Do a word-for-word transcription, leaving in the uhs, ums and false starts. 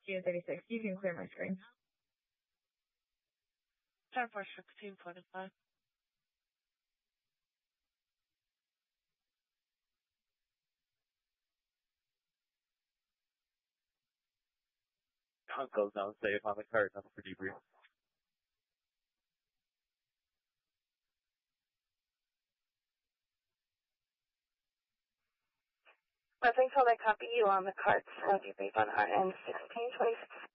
Kilo thirty-six. You can clear my screen. ten four sixteen twenty-five. Uncle's now safe on the cart, nothing for debrief. I think I'll copy you on the carts and debrief on R N sixteen twenty-six.